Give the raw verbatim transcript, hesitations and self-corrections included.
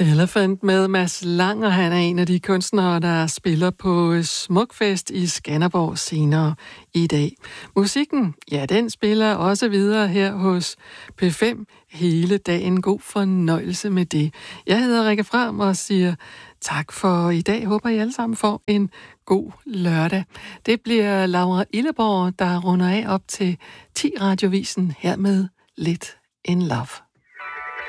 Elephant med Mads Langer. Han er en af de kunstnere, der spiller på Smukfest i Skanderborg senere i dag. Musikken, ja, den spiller også videre her hos P fem hele dagen. God fornøjelse med det. Jeg hedder Rikke Fram og siger tak for i dag. Håber I alle sammen får en god lørdag. Det bliver Laura Illeborg, der runder af op til ti Radiovisen her med Lidt in Love.